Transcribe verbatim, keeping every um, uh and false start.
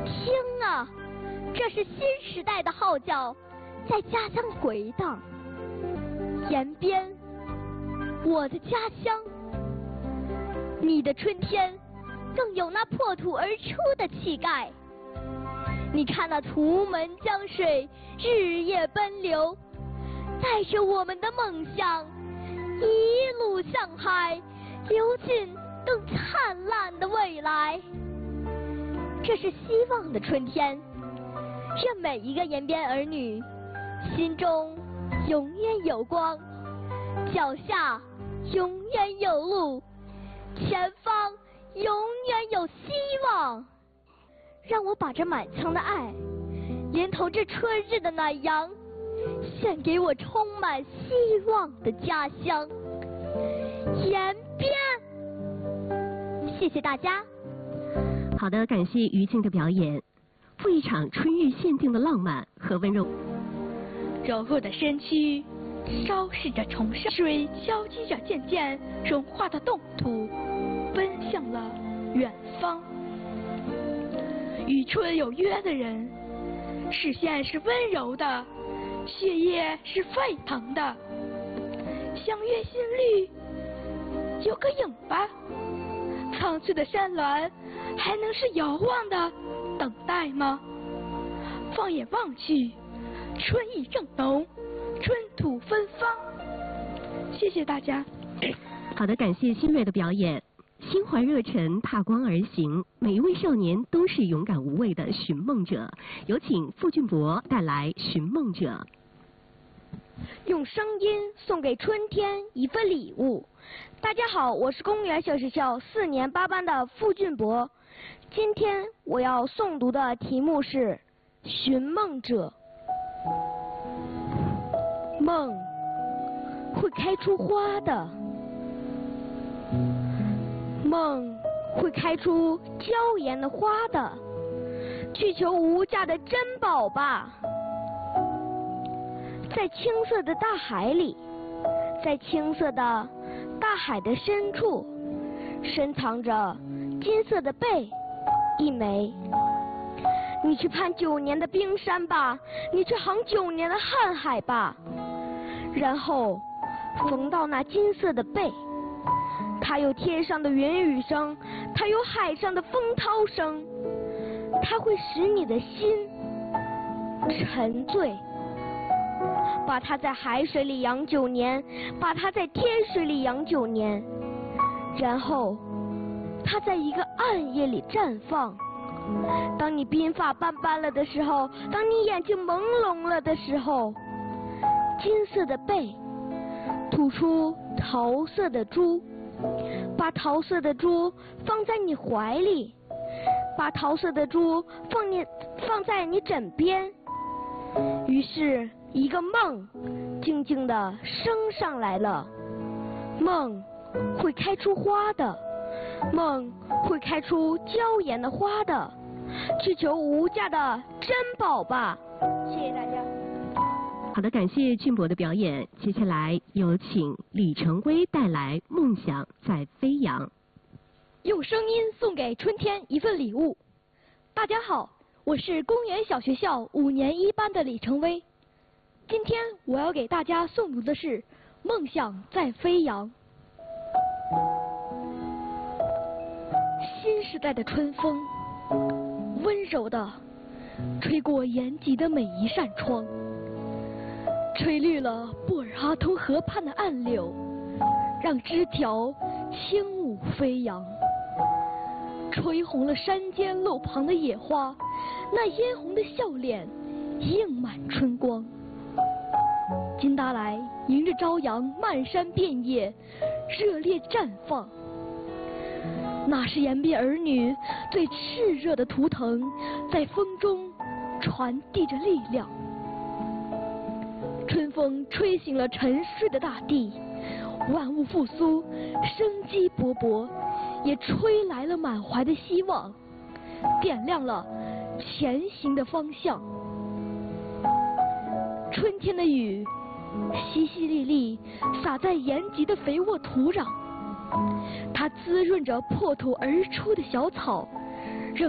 听啊，这是新时代的号角，在家乡回荡。延边，我的家乡，你的春天更有那破土而出的气概。你看那图门江水日夜奔流，带着我们的梦想一路向海，流进更灿烂的未来。这是希望的春天，愿每一个延边儿女心中永远有光，脚下永远有路，前方永远有希望。让我把这满腔的爱，连同这春日的暖阳，献给我充满希望的家乡延边。谢谢大家。 好的，感谢于静的表演，赴一场春日限定的浪漫和温柔。 柔弱的身躯烧试着重生，水交织着渐渐融化的冻土，奔向了远方。与春有约的人，视线是温柔的，血液是沸腾的。相约心绿，有个影吧。苍翠的山峦，还能是遥望的等待吗？放眼望去，春意正浓，春土芬芳。谢谢大家。 好的，感谢新锐的表演。心怀热忱，踏光而行，每一位少年都是勇敢无畏的寻梦者。有请傅俊博带来《寻梦者》。 用声音送给春天一份礼物。大家好，我是公园小学校四年八班的傅俊博。今天我要诵读的题目是《寻梦者》。梦会开出花的，梦会开出娇艳的花的，去求无价的珍宝吧。在青色的大海里，在青色的大海的深处，深藏着金色的贝一枚。你去攀九年的冰山吧，你去航九年的瀚海吧，然后逢到那金色的贝，它有天上的云雨声，它有海上的风涛声，它会使你的心沉醉。把它在海水里养九年，把它在天水里养九年，然后它在一个暗夜里绽放。当你鬓发斑斑了的时候，当你眼睛朦胧了的时候，金色的贝吐出桃色的珠，把桃色的珠放在你怀里，把桃色的珠放你放在你枕边。于是一个梦静静地升上来了。梦会开出花的，梦会开出娇艳的花的，去求无价的珍宝吧。谢谢大家。 好的，感谢俊博的表演。接下来有请李成威带来《梦想在飞扬》。 用声音送给春天一份礼物。大家好，我是公园小学校五年一班的李成威。今天我要给大家诵读的是《梦想在飞扬》。新时代的春风，温柔地吹过延吉的每一扇窗，吹绿了布尔阿通河畔的暗柳，让枝条轻舞飞扬，吹红了山间路旁的野花，那嫣红的笑脸映满春光。金达莱迎着朝阳漫山遍野，热烈绽放。那是延边儿女最炽热的图腾，在风中传递着力量。春风吹醒了沉睡的大地，万物复苏，生机勃勃，也吹来了满怀的希望，点亮了前行的方向。春天的雨淅淅沥沥洒在延吉的肥沃土壤，它滋润着破土而出的小草，